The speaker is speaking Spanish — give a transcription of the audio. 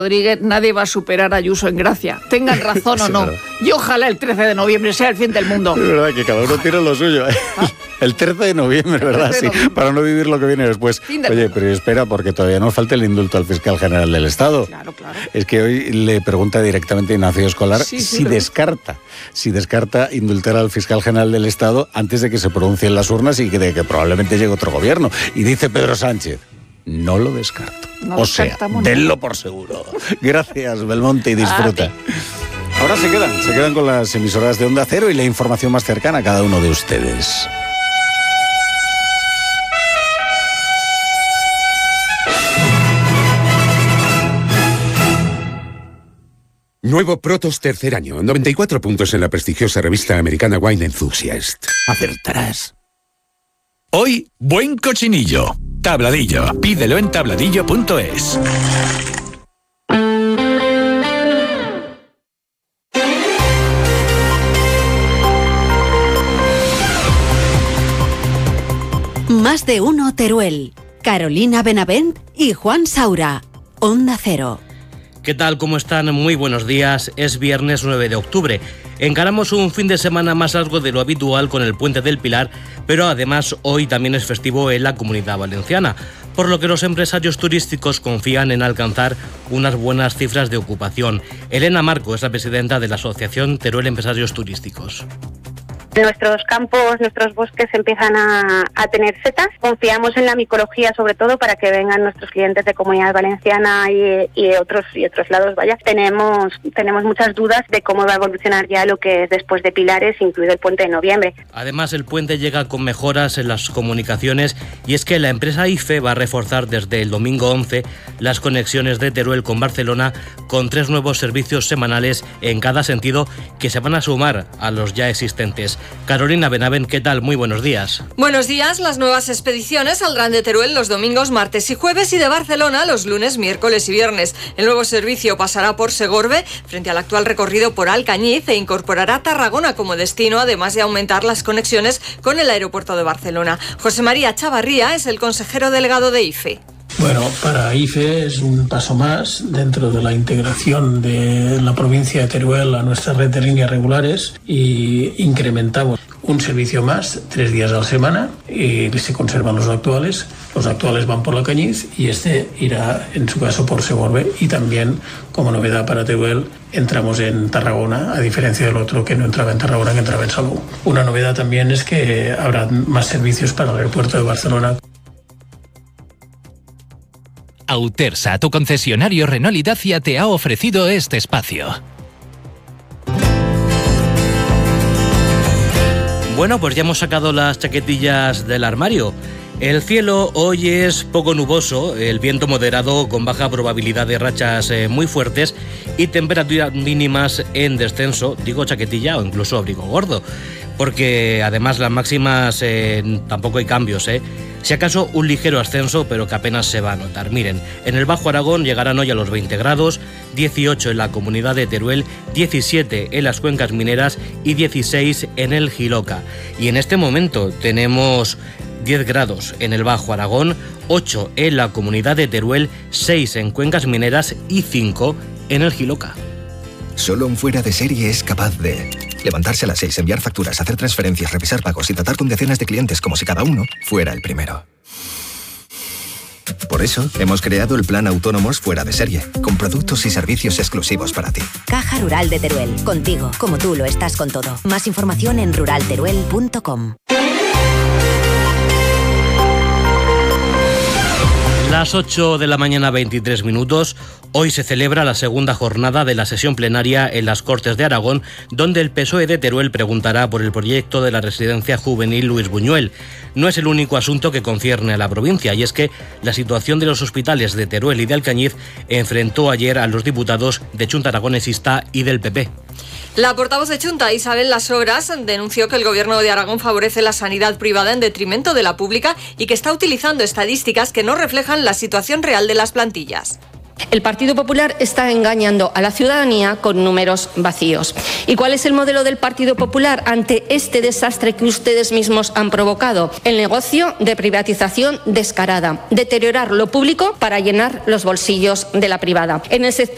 Rodríguez, nadie va a superar a Ayuso en gracia, tengan razón o no. Y ojalá el 13 de noviembre sea el fin del mundo. Es verdad que cada uno tiene lo suyo. El 13 de noviembre, ¿verdad? Sí, para no vivir lo que viene después. Oye, pero espera, porque todavía nos falta el indulto al fiscal general del Estado. Claro. Es que hoy le pregunta directamente a Ignacio Escolar si descarta indultar al fiscal general del Estado antes de que se pronuncien las urnas y de que probablemente llegue otro gobierno. Y dice Pedro Sánchez: no lo descarto. O sea, denlo por seguro. Gracias, Belmonte, y disfruta. Ahora se quedan con las emisoras de Onda Cero y la información más cercana a cada uno de ustedes. Nuevo Protos tercer año, 94 puntos en la prestigiosa revista americana Wine Enthusiast. Acertarás. Hoy, buen cochinillo. Tabladillo. Pídelo en tabladillo.es. Más de uno Teruel. Carolina Benavent y Juan Saura. Onda Cero. ¿Qué tal? ¿Cómo están? Muy buenos días. Es viernes 9 de octubre. Encaramos un fin de semana más largo de lo habitual con el Puente del Pilar, pero además hoy también es festivo en la Comunidad Valenciana, por lo que los empresarios turísticos confían en alcanzar unas buenas cifras de ocupación. Elena Marco es la presidenta de la Asociación Teruel Empresarios Turísticos. Nuestros campos, nuestros bosques empiezan a tener setas. Confiamos en la micología, sobre todo, para que vengan nuestros clientes de Comunidad Valenciana y otros lados. Tenemos muchas dudas de cómo va a evolucionar ya lo que es después de Pilares, incluido el puente de noviembre. Además, el puente llega con mejoras en las comunicaciones, y es que la empresa IFE va a reforzar desde el domingo 11 las conexiones de Teruel con Barcelona, con 3 nuevos servicios semanales en cada sentido que se van a sumar a los ya existentes. Carolina Benavent, ¿qué tal? Muy buenos días. Buenos días. Las nuevas expediciones saldrán de Teruel los domingos, martes y jueves, y de Barcelona los lunes, miércoles y viernes. El nuevo servicio pasará por Segorbe, frente al actual recorrido por Alcañiz, e incorporará Tarragona como destino, además de aumentar las conexiones con el aeropuerto de Barcelona. José María Chavarría es el consejero delegado de IFE. Bueno, para IFE es un paso más dentro de la integración de la provincia de Teruel a nuestra red de líneas regulares, y incrementamos un servicio más, 3 días a la semana, y se conservan los actuales. Los actuales van por la Cañiz y este irá, en su caso, por Segorbe. Y también, como novedad para Teruel, entramos en Tarragona, a diferencia del otro que no entraba en Tarragona, que entraba en Salou. Una novedad también es que habrá más servicios para el aeropuerto de Barcelona. Autersa, tu concesionario Renault y Dacia, te ha ofrecido este espacio. Bueno, pues ya hemos sacado las chaquetillas del armario. El cielo hoy es poco nuboso, el viento moderado con baja probabilidad de rachas muy fuertes y temperaturas mínimas en descenso, digo chaquetilla o incluso abrigo gordo, porque además las máximas tampoco hay cambios, Si acaso un ligero ascenso, pero que apenas se va a notar. Miren, en el Bajo Aragón llegarán hoy a los 20 grados, 18 en la comunidad de Teruel, 17 en las cuencas mineras y 16 en el Jiloca. Y en este momento tenemos 10 grados en el Bajo Aragón, 8 en la comunidad de Teruel, 6 en cuencas mineras y 5 en el Jiloca. Solo un fuera de serie es capaz de levantarse a las 6, enviar facturas, hacer transferencias, revisar pagos y tratar con decenas de clientes como si cada uno fuera el primero. Por eso, hemos creado el plan Autónomos Fuera de Serie, con productos y servicios exclusivos para ti. Caja Rural de Teruel. Contigo, como tú lo estás con todo. Más información en ruralteruel.com. Las 8 de la mañana, 23 minutos. Hoy se celebra la segunda jornada de la sesión plenaria en las Cortes de Aragón, donde el PSOE de Teruel preguntará por el proyecto de la residencia juvenil Luis Buñuel. No es el único asunto que concierne a la provincia, y es que la situación de los hospitales de Teruel y de Alcañiz enfrentó ayer a los diputados de Chunta Aragonesista y del PP. La portavoz de Chunta, Isabel Lasobras, denunció que el Gobierno de Aragón favorece la sanidad privada en detrimento de la pública y que está utilizando estadísticas que no reflejan la situación real de las plantillas. El Partido Popular está engañando a la ciudadanía con números vacíos. ¿Y cuál es el modelo del Partido Popular ante este desastre que ustedes mismos han provocado? El negocio de privatización descarada, deteriorar lo público para llenar los bolsillos de la privada. En el sector